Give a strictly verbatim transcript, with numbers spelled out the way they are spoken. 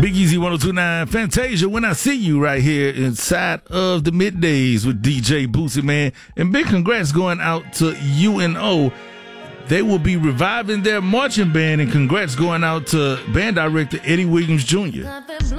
Big Easy one oh two point nine Fantasia, when I see you right here inside of the middays with D J Boosie, man. And big congrats going out to U N O. They will be reviving their marching band, and congrats going out to band director Eddie Williams Junior